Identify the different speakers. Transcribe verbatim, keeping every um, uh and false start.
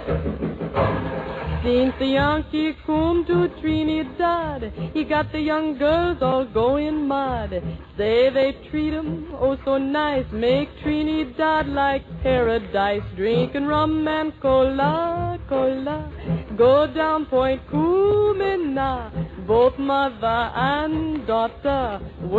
Speaker 1: Since the Yankee come to Trinidad, he got the young girls all going mad. Say they treat 'em oh so nice, make Trinidad like paradise. Drinking rum and cola, cola, go down Point Kumina, both mother and daughter.